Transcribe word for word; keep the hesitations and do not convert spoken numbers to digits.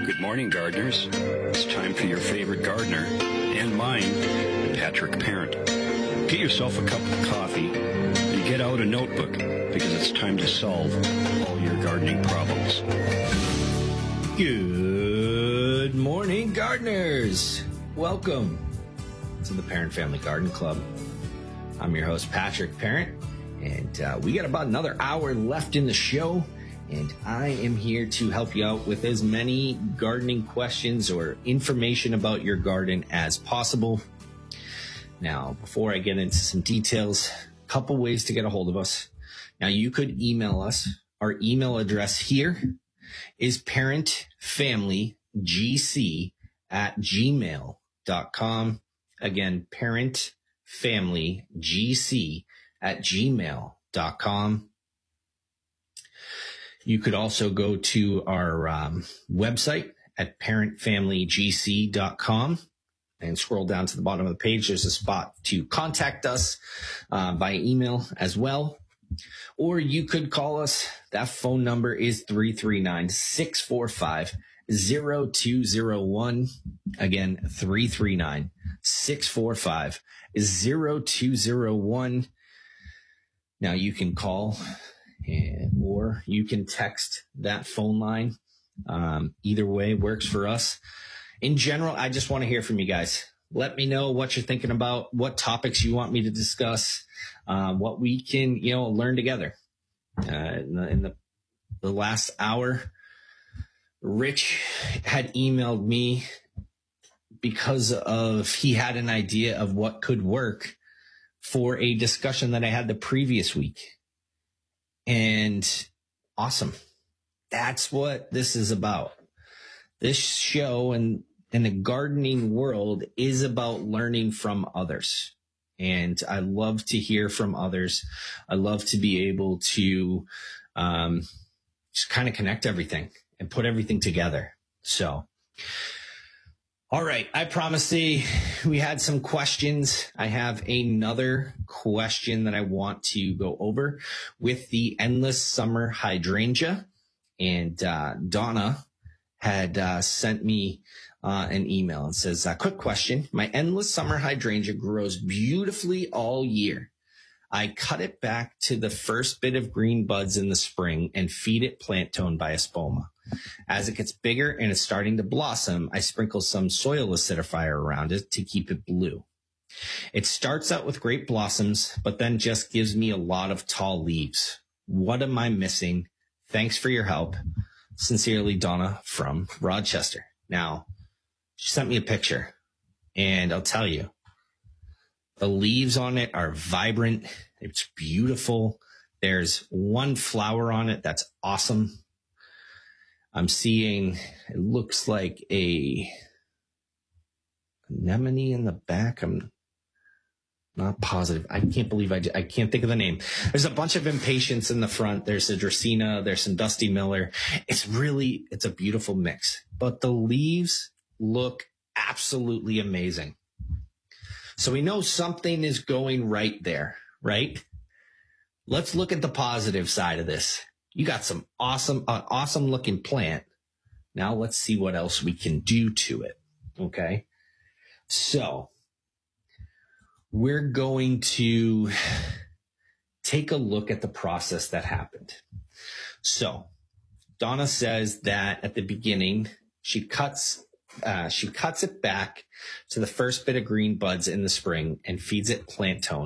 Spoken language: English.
Good morning, gardeners. It's time for your favorite gardener, and mine, Patrick Parent. Get yourself a cup of coffee and get out a notebook, because it's time to solve all your gardening problems. Good morning, gardeners. Welcome to the Parent Family Garden Club. I'm your host, Patrick Parent, and uh, we got about another hour left in the show. And I am here to help you out with as many gardening questions or information about your garden as possible. Now, before I get into some details, a couple ways to get a hold of us. Now, you could email us. Our email address here is parentfamilygc at gmail dot com. Again, parentfamilygc at gmail dot com. You could also go to our um, website at parent family g c dot com and scroll down to the bottom of the page. There's a spot to contact us uh, via email as well. Or you could call us. That phone number is three three nine, six four five, zero two zero one. Again, three three nine, six four five, zero two zero one. Now you can call and, or you can text that phone line. Um, either way works for us. In general, I just want to hear from you guys. Let me know what you're thinking about, what topics you want me to discuss, um, what we can, you know, learn together. Uh, in the, in the, the last hour, Rich had emailed me because of, he had an idea of what could work for a discussion that I had the previous week. And awesome. That's what this is about. This show and in the gardening world is about learning from others. And I love to hear from others. I love to be able to um, just kind of connect everything and put everything together. So, all right. I promised you we had some questions. I have another question that I want to go over with the endless summer hydrangea. And uh, Donna had uh, sent me uh, an email and says, uh, quick question. My endless summer hydrangea grows beautifully all year. I cut it back to the first bit of green buds in the spring and feed it plant tone by Espoma. As it gets bigger and it's starting to blossom, I sprinkle some soil acidifier around it to keep it blue. It starts out with great blossoms, but then just gives me a lot of tall leaves. What am I missing? Thanks for your help. Sincerely, Donna from Rochester. Now, she sent me a picture, and I'll tell you, the leaves on it are vibrant. It's beautiful. There's one flower on it that's awesome. I'm seeing, it looks like a anemone in the back. I'm not positive. I can't believe I, I can't think of the name. There's a bunch of impatiens in the front. There's a Dracaena. There's some Dusty Miller. It's really, it's a beautiful mix. But the leaves look absolutely amazing. So we know something is going right there, right? Let's look at the positive side of this. You got some awesome, uh, awesome looking plant. Now let's see what else we can do to it. Okay. So we're going to take a look at the process that happened. So Donna says that at the beginning, she cuts, uh, she cuts it back to the first bit of green buds in the spring and feeds it plant tone.